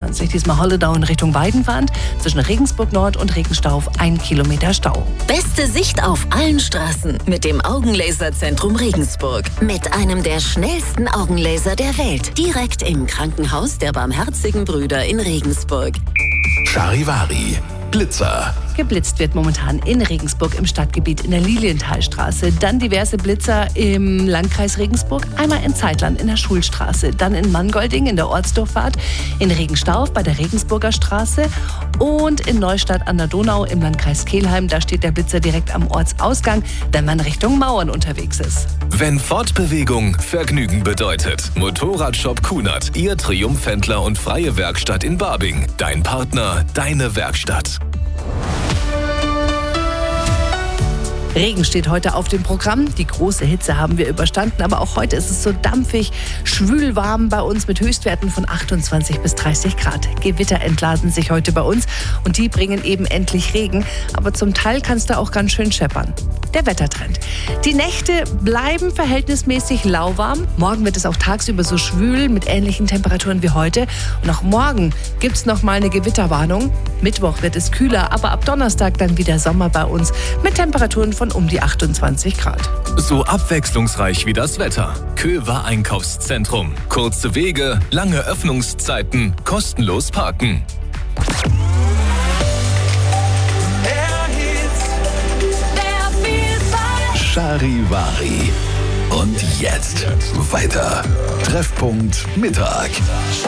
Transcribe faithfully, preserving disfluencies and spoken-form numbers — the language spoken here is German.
achtundzwanzig. Diesmal Holledau in Richtung Weidenwand. Zwischen Regensburg Nord und Regenstauf ein Kilometer Stau. Beste Sicht auf allen Straßen mit dem Augenlaserzentrum Regensburg. Mit einem der schnellsten Augenlaser der Welt. Direkt im Krankenhaus der Barmherzigen Brüder in Regensburg. Charivari, Blitzer. Geblitzt wird momentan in Regensburg im Stadtgebiet in der Lilienthalstraße. Dann diverse Blitzer im Landkreis Regensburg. Einmal in Zeitland in der Schulstraße. Dann in Mangolding in der Ortsdurchfahrt. In Regenstauf bei der Regensburger Straße. Und in Neustadt an der Donau im Landkreis Kelheim. Da steht der Blitzer direkt am Ortsausgang, wenn man Richtung Mauern unterwegs ist. Wenn Fortbewegung Vergnügen bedeutet. Motorradshop Kunert, Ihr Triumphhändler und freie Werkstatt in Barbing. Dein Partner, deine Werkstatt. Regen steht heute auf dem Programm. Die große Hitze haben wir überstanden, aber auch heute ist es so dampfig, schwül warm bei uns mit Höchstwerten von achtundzwanzig bis dreißig Grad. Gewitter entladen sich heute bei uns und die bringen eben endlich Regen, aber zum Teil kann es da auch ganz schön scheppern. Der Wettertrend. Die Nächte bleiben verhältnismäßig lauwarm. Morgen wird es auch tagsüber so schwül mit ähnlichen Temperaturen wie heute. Und auch morgen gibt es noch mal eine Gewitterwarnung. Mittwoch wird es kühler, aber ab Donnerstag dann wieder Sommer bei uns mit Temperaturen von um die achtundzwanzig Grad. So abwechslungsreich wie das Wetter. Köver Einkaufszentrum. Kurze Wege, lange Öffnungszeiten, kostenlos parken. Charivari. Und jetzt weiter. Treffpunkt Mittag.